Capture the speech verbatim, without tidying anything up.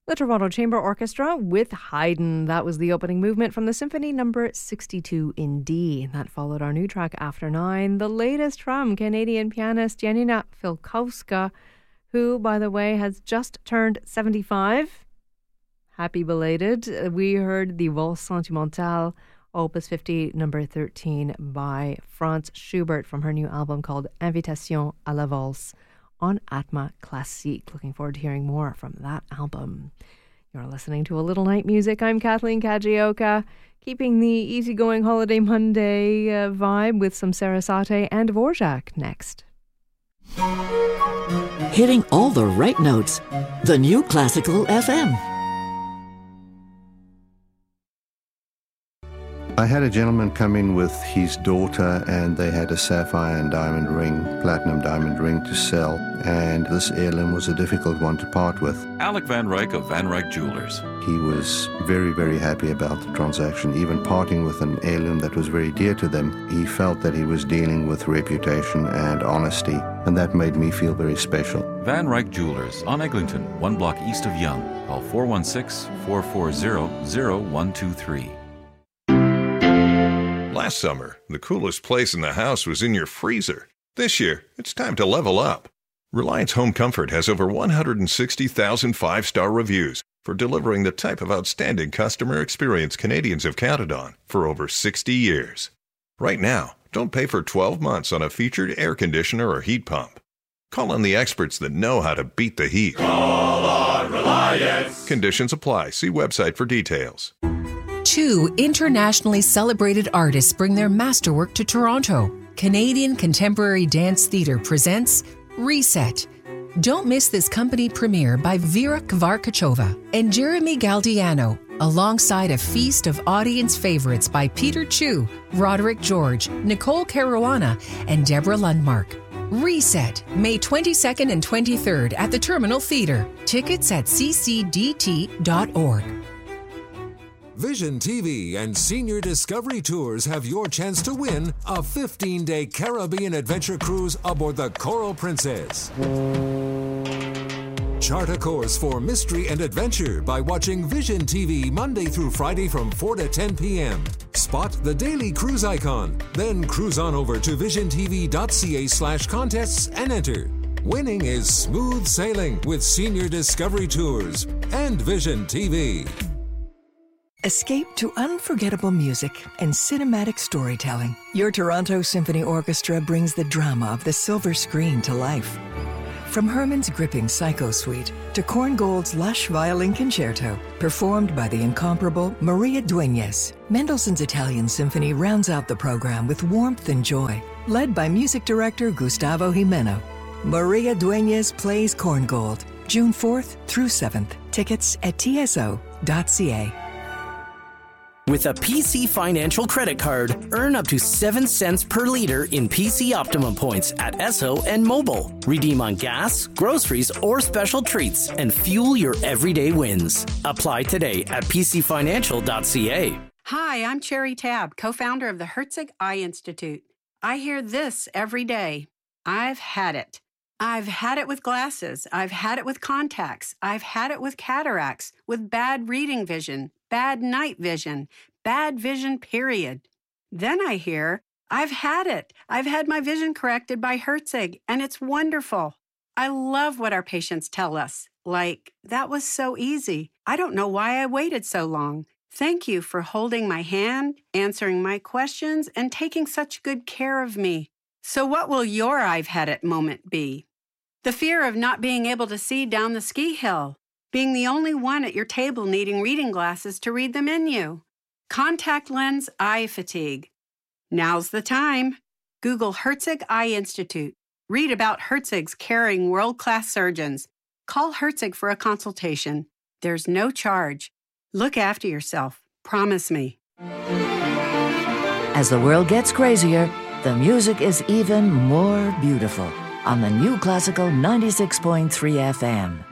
The Toronto Chamber Orchestra with Haydn. That was the opening movement from the Symphony number sixty-two in D. That followed our new track After Nine, the latest from Canadian pianist Janina Filkowska, who, by the way, has just turned seventy-five. Happy belated. We heard the Valse Sentimentale, Opus fifty, number thirteen, by Franz Schubert from her new album called Invitation à la Valse on Atma Classique. Looking forward to hearing more from that album. You're listening to A Little Night Music. I'm Kathleen Kajioka, keeping the easygoing Holiday Monday uh, vibe with some Sarasate and Dvorak next. Hitting all the right notes. The new Classical F M. I had a gentleman come in with his daughter and they had a sapphire and diamond ring, platinum diamond ring to sell, and this heirloom was a difficult one to part with. Alec Van Ryk of Van Ryk Jewelers. He was very, very happy about the transaction, even parting with an heirloom that was very dear to them. He felt that he was dealing with reputation and honesty, and that made me feel very special. Van Ryk Jewelers on Eglinton, one block east of Yonge. Call four one six, four four zero, zero one two three. Last summer, the coolest place in the house was in your freezer. This year, it's time to level up. Reliance Home Comfort has over one hundred sixty thousand five-star reviews for delivering the type of outstanding customer experience Canadians have counted on for over sixty years. Right now, don't pay for twelve months on a featured air conditioner or heat pump. Call on the experts that know how to beat the heat. Call on Reliance. Conditions apply. See website for details. Two internationally celebrated artists bring their masterwork to Toronto. Canadian Contemporary Dance Theatre presents Reset. Don't miss this company premiere by Vera Kvarkachova and Jeremy Galdiano, alongside a feast of audience favorites by Peter Chu, Roderick George, Nicole Caruana, and Deborah Lundmark. Reset, May twenty-second and twenty-third at the Terminal Theatre. Tickets at c c d t dot org. Vision T V and Senior Discovery Tours have your chance to win a fifteen-day Caribbean adventure cruise aboard the Coral Princess. Chart a course for mystery and adventure by watching Vision T V Monday through Friday from four to ten p.m. Spot the daily cruise icon, then cruise on over to visiontv.ca slash contests and enter. Winning is smooth sailing with Senior Discovery Tours and Vision T V. Escape to unforgettable music and cinematic storytelling. Your Toronto Symphony Orchestra brings the drama of the silver screen to life. From Herman's gripping Psycho Suite to Korngold's lush violin concerto, performed by the incomparable Maria Dueñas, Mendelssohn's Italian Symphony rounds out the program with warmth and joy. Led by music director Gustavo Jimeno, Maria Dueñas plays Korngold, June fourth through seventh. Tickets at t s o dot c a. With a P C Financial credit card, earn up to seven cents per liter in P C Optimum points at Esso and Mobile. Redeem on gas, groceries, or special treats and fuel your everyday wins. Apply today at p c financial dot c a. Hi, I'm Cherry Tabb, co-founder of the Herzig Eye Institute. I hear this every day. I've had it. I've had it with glasses. I've had it with contacts. I've had it with cataracts, with bad reading vision, bad night vision, bad vision, period. Then I hear, I've had it. I've had my vision corrected by Herzig, and it's wonderful. I love what our patients tell us. Like, that was so easy. I don't know why I waited so long. Thank you for holding my hand, answering my questions, and taking such good care of me. So what will your I've had it moment be? The fear of not being able to see down the ski hill. Being the only one at your table needing reading glasses to read the menu. Contact lens eye fatigue. Now's the time. Google Herzig Eye Institute. Read about Herzig's caring world-class surgeons. Call Herzig for a consultation. There's no charge. Look after yourself. Promise me. As the world gets crazier, the music is even more beautiful on the new Classical ninety-six point three F M.